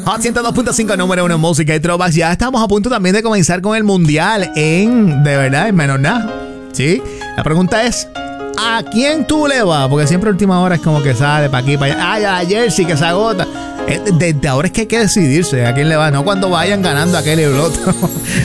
Hot 102.5, número 1 en música y throwbacks. Ya estamos a punto también de comenzar con el mundial de verdad, en menos nada. ¿Sí? La pregunta es, ¿a quién tú le vas? Porque siempre a última hora es como que sale para aquí, para allá. ¡Ay, a la jersey que se agota! Desde ahora es que hay que decidirse a quién le va, no cuando vayan ganando aquel y el otro.